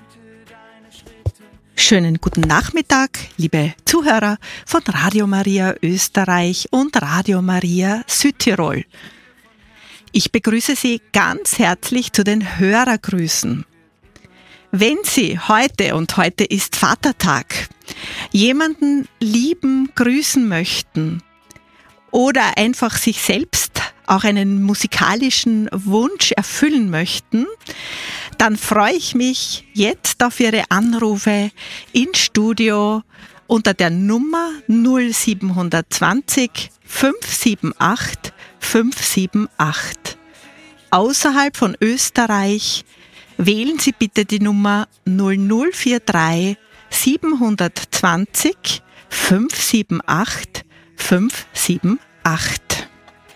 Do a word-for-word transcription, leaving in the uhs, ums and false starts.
Schönen guten Nachmittag, liebe Zuhörer von Radio Maria Österreich und Radio Maria Südtirol. Ich begrüße Sie ganz herzlich zu den Hörergrüßen. Wenn Sie heute, und heute ist Vatertag, jemanden lieben grüßen möchten oder einfach sich selbst auch einen musikalischen Wunsch erfüllen möchten, dann freue ich mich jetzt auf Ihre Anrufe ins Studio unter der Nummer null sieben zwei null fünf sieben acht fünf sieben acht. Außerhalb von Österreich wählen Sie bitte die Nummer null null vier drei sieben zwei null fünf sieben acht fünf sieben acht.